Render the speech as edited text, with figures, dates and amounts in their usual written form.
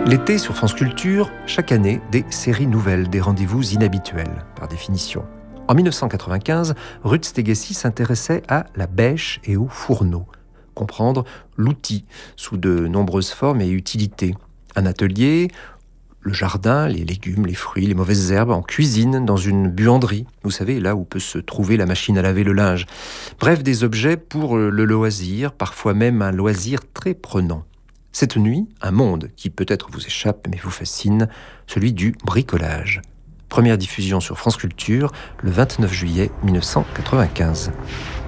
L'été sur France Culture, chaque année, des séries nouvelles, des rendez-vous inhabituels, par définition. En 1995, Ruth Stegessi s'intéressait à la bêche et au fourneau. Comprendre l'outil sous de nombreuses formes et utilités. Un atelier, le jardin, les légumes, les fruits, les mauvaises herbes, en cuisine, dans une buanderie. Vous savez, là où peut se trouver la machine à laver le linge. Bref, des objets pour le loisir, parfois même un loisir très prenant. Cette nuit, un monde qui peut-être vous échappe mais vous fascine, celui du bricolage. Première diffusion sur France Culture le 29 juillet 1995.